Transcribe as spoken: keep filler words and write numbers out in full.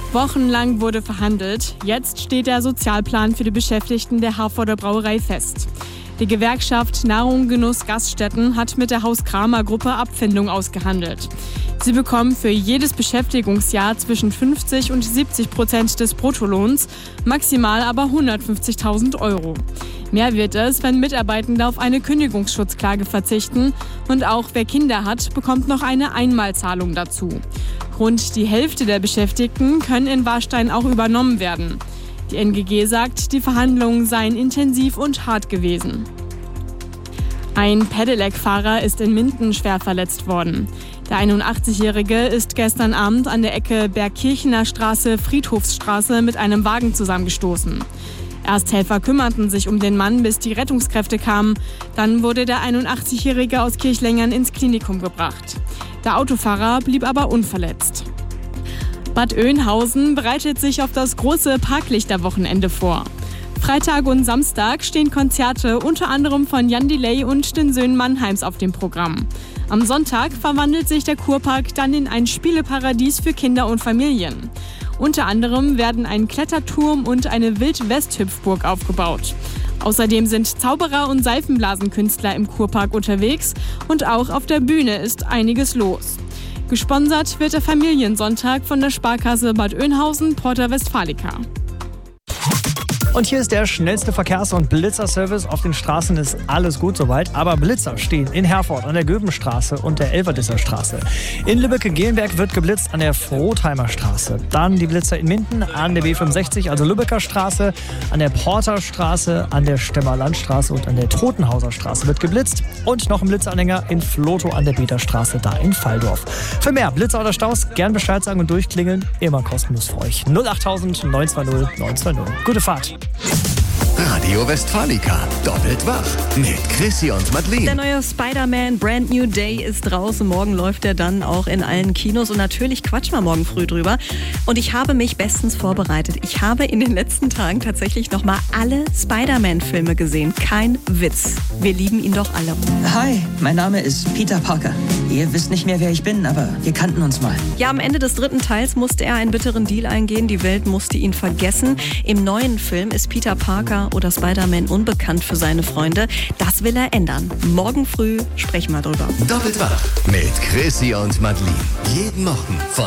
Wochenlang wurde verhandelt. Jetzt steht der Sozialplan für die Beschäftigten der Herforder Brauerei fest. Die Gewerkschaft Nahrung, Genuss, Gaststätten hat mit der Haus-Kramer-Gruppe Abfindung ausgehandelt. Sie bekommen für jedes Beschäftigungsjahr zwischen fünfzig und siebzig Prozent des Bruttolohns, maximal aber hundertfünfzigtausend Euro. Mehr wird es, wenn Mitarbeitende auf eine Kündigungsschutzklage verzichten. Und auch wer Kinder hat, bekommt noch eine Einmalzahlung dazu. Rund die Hälfte der Beschäftigten können in Warstein auch übernommen werden. Die N G G sagt, die Verhandlungen seien intensiv und hart gewesen. Ein Pedelec-Fahrer ist in Minden schwer verletzt worden. Der einundachtzigjährige ist gestern Abend an der Ecke Bergkirchener Straße-Friedhofsstraße mit einem Wagen zusammengestoßen. Ersthelfer kümmerten sich um den Mann, bis die Rettungskräfte kamen. Dann wurde der einundachtzigjährige aus Kirchlengern ins Klinikum gebracht. Der Autofahrer blieb aber unverletzt. Bad Oeynhausen bereitet sich auf das große Parklichterwochenende vor. Freitag und Samstag stehen Konzerte unter anderem von Jan Delay und den Söhnen Mannheims auf dem Programm. Am Sonntag verwandelt sich der Kurpark dann in ein Spieleparadies für Kinder und Familien. Unter anderem werden ein Kletterturm und eine Wild-West-Hüpfburg aufgebaut. Außerdem sind Zauberer und Seifenblasenkünstler im Kurpark unterwegs und auch auf der Bühne ist einiges los. Gesponsert wird der Familiensonntag von der Sparkasse Bad Oeynhausen Porta Westfalica. Und hier ist der schnellste Verkehrs- und Blitzerservice. Auf den Straßen ist alles gut soweit, aber Blitzer stehen in Herford an der Göbenstraße und der Elverdisser Straße. In Lübbecke-Gelenberg wird geblitzt an der Frotheimer Straße. Dann die Blitzer in Minden an der B fünfundsechzig, also Lübecker Straße, an der Porterstraße, an der Stemmer Landstraße und an der Totenhauser Straße wird geblitzt. Und noch ein Blitzanhänger in Flotow an der Beterstraße, da in Valldorf. Für mehr Blitzer oder Staus gern Bescheid sagen und durchklingeln. Immer kostenlos für euch. null achttausend neun zwei null neun zwei null. Gute Fahrt. Radio Westfalica, doppelt wach mit Chrissy und Madeleine. Der neue Spider-Man Brand New Day ist draußen. Morgen läuft er dann auch in allen Kinos. Und natürlich quatschen wir morgen früh drüber. Und ich habe mich bestens vorbereitet. Ich habe in den letzten Tagen tatsächlich nochmal alle Spider-Man-Filme gesehen. Kein Witz. Wir lieben ihn doch alle. Hi, mein Name ist Peter Parker. Ihr wisst nicht mehr, wer ich bin, aber wir kannten uns mal. Ja, am Ende des dritten Teils musste er einen bitteren Deal eingehen. Die Welt musste ihn vergessen. Im neuen Film ist Peter Parker oder Spider-Man unbekannt für seine Freunde. Das will er ändern. Morgen früh sprechen wir drüber. Doppelt wach mit Chrissy und Madeleine. Jeden Morgen von